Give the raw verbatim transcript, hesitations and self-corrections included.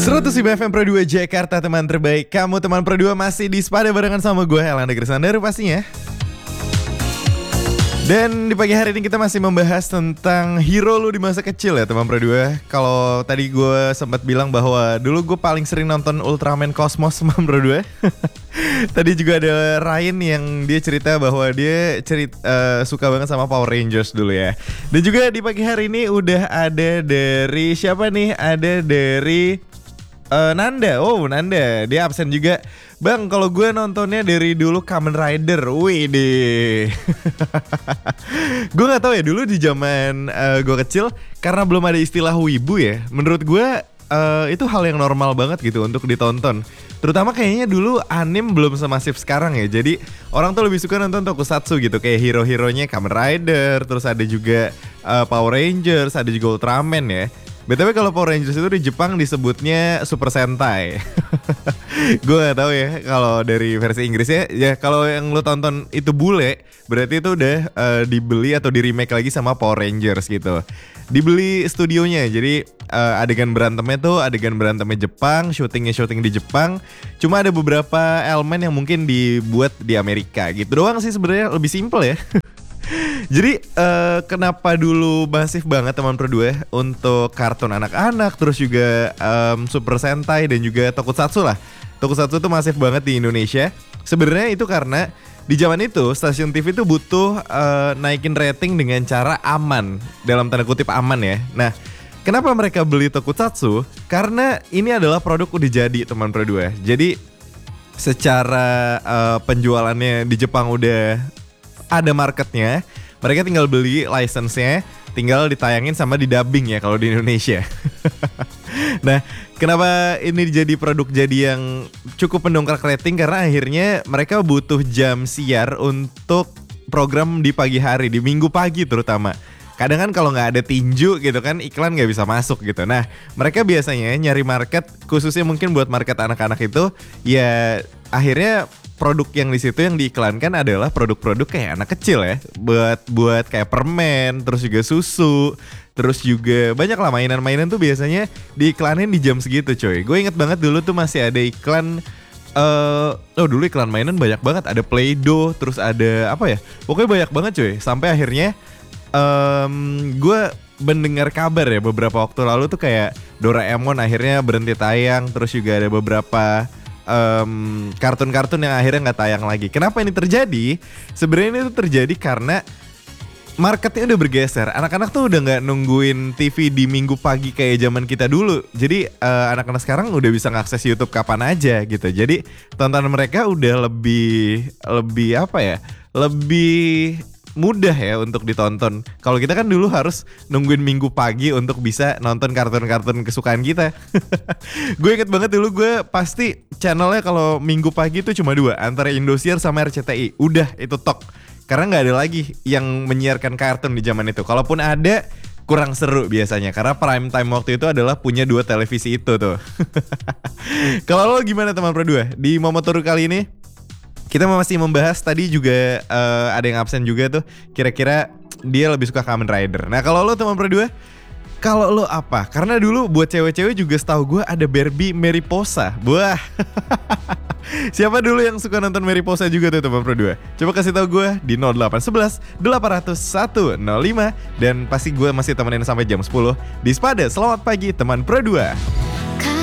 seratus lima F M Pro dua Jakarta, teman terbaik. Kamu teman Pro dua masih di Spada barengan sama gue, Elanda Grisandaru pastinya. Dan di pagi hari ini kita masih membahas tentang hero lu di masa kecil ya teman Pro dua. Kalau tadi gue sempat bilang bahwa dulu gue paling sering nonton Ultraman Cosmos teman Pro dua. Tadi juga ada Ryan yang dia cerita bahwa dia cerita uh, suka banget sama Power Rangers dulu ya. Dan juga di pagi hari ini udah ada dari siapa nih? Ada dari uh, Nanda. Oh Nanda, dia absen juga. Bang, kalau gue nontonnya dari dulu Kamen Rider. Wih deh. Gue nggak tahu ya dulu di zaman uh, gue kecil, karena belum ada istilah wibu ya. Menurut gue uh, itu hal yang normal banget gitu untuk ditonton. Terutama kayaknya dulu anime belum semasif sekarang ya. Jadi orang tuh lebih suka nonton tokusatsu gitu, kayak hero-heronya Kamen Rider, terus ada juga uh, Power Rangers, ada juga Ultraman ya. B T W kalau Power Rangers itu di Jepang disebutnya Super Sentai. Gue gak tahu ya kalau dari versi Inggrisnya. Ya kalau yang lo tonton itu bule, berarti itu udah uh, dibeli atau di remake lagi sama Power Rangers gitu. Dibeli studionya, jadi uh, adegan berantemnya tuh adegan berantemnya Jepang, syutingnya syuting di Jepang. Cuma ada beberapa elemen yang mungkin dibuat di Amerika gitu doang sih, sebenarnya lebih simple ya. Jadi uh, kenapa dulu masif banget teman Pro dua untuk kartun anak-anak, terus juga um, Super Sentai dan juga Tokusatsu lah. Tokusatsu tuh masif banget di Indonesia. Sebenarnya itu karena di zaman itu stasiun T V itu butuh uh, naikin rating dengan cara aman, dalam tanda kutip aman ya. Nah, kenapa mereka beli Tokusatsu? Karena ini adalah produk udah jadi teman Pro dua. Jadi secara uh, penjualannya di Jepang udah ada marketnya, mereka tinggal beli license-nya, tinggal ditayangin sama didubbing ya kalau di Indonesia. Nah, kenapa ini jadi produk jadi yang cukup mendongkrak rating? Karena akhirnya mereka butuh jam siar untuk program di pagi hari, di minggu pagi terutama. Kadang kan kalau nggak ada tinju gitu kan, iklan nggak bisa masuk gitu. Nah, mereka biasanya nyari market, khususnya mungkin buat market anak-anak itu, ya akhirnya produk yang di situ yang diiklankan adalah produk-produk kayak anak kecil ya, buat buat kayak permen, terus juga susu, terus juga banyak lah mainan-mainan tuh biasanya diiklanin di jam segitu coy. Gue inget banget dulu tuh masih ada iklan, uh, oh dulu iklan mainan banyak banget, ada Play-Doh, terus ada apa ya, pokoknya banyak banget coy. Sampai akhirnya um, gue mendengar kabar ya beberapa waktu lalu tuh kayak Doraemon akhirnya berhenti tayang, terus juga ada beberapa Um, kartun-kartun yang akhirnya nggak tayang lagi. Kenapa ini terjadi? Sebenarnya ini tuh terjadi karena marketnya udah bergeser. Anak-anak tuh udah nggak nungguin T V di minggu pagi kayak zaman kita dulu. Jadi uh, anak-anak sekarang udah bisa ngakses YouTube kapan aja gitu. Jadi tontonan mereka udah lebih lebih apa ya? Lebih mudah ya untuk ditonton. Kalau kita kan dulu harus nungguin minggu pagi untuk bisa nonton kartun-kartun kesukaan kita. Gue inget banget dulu gue pasti channelnya kalau minggu pagi itu cuma dua, antara Indosiar sama R C T I. Udah itu tok. Karena nggak ada lagi yang menyiarkan kartun di zaman itu. Kalaupun ada, kurang seru biasanya. Karena prime time waktu itu adalah punya dua televisi itu tuh. Kalau lo gimana teman Pro dua? Di Momotoro kali ini kita masih membahas, tadi juga uh, ada yang absen juga tuh, kira-kira dia lebih suka Kamen Rider. Nah kalau lo teman Pro dua, kalau lo apa? Karena dulu buat cewek-cewek juga setahu gue ada Barbie Mariposa. Wah. Siapa dulu yang suka nonton Mariposa juga tuh teman Pro dua? Coba kasih tahu gue di nol delapan satu satu delapan nol satu nol lima. Dan pasti gue masih temenin sampai jam sepuluh di Spada. Selamat pagi teman Pro dua.